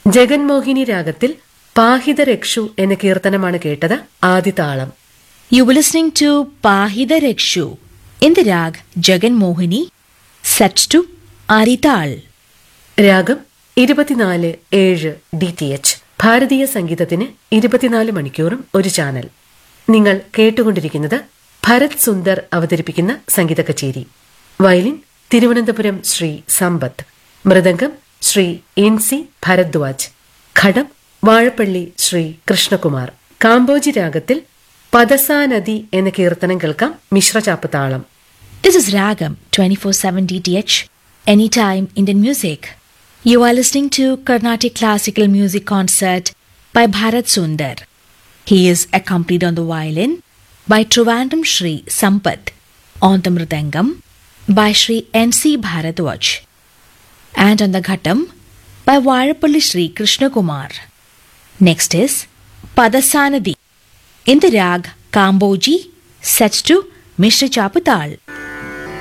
ജഗൻമോഹിനി രാഗത്തിൽ പാഹിതരക്ഷു എന്ന കീർത്തനമാണ് കേട്ടത്. ആദിതാളം. You were listening to Pahida Rekshu in the rag Jagan Mohini, set to Arital. രാഗം 24/7 DTH. ഭാരതീയ സംഗീതത്തിന് 24 മണിക്കൂറും ഒരു ചാനൽ. നിങ്ങൾ കേട്ടുകൊണ്ടിരിക്കുന്നത് ഭരത് സുന്ദർ അവതരിപ്പിക്കുന്ന സംഗീത കച്ചേരി. വയലിൻ തിരുവനന്തപുരം ശ്രീ സമ്പത്ത്, മൃദംഗം ശ്രീ NC ഭരദ്വാജ്, ഘടം വാഴപ്പള്ളി ശ്രീ കൃഷ്ണകുമാർ. കാമ്പോജി രാഗത്തിൽ പദസാനദി എന്ന കീർത്തനം കേൾക്കാം. മിശ്രചാപ്പ് താളം. This is Ragam 24/7 DTH, anytime Indian music. You are listening to Carnatic Classical Music Concert by Bharat Sundar. He is accompanied on the violin by Trivandrum Shri Sampath, on the mridangam by Shri NC Bharadwaj, and on the ghatam by Vairapalli Shri Krishna Kumar. Next is Padasanadi in the rag Kamboji, set to Mishra Chaputal.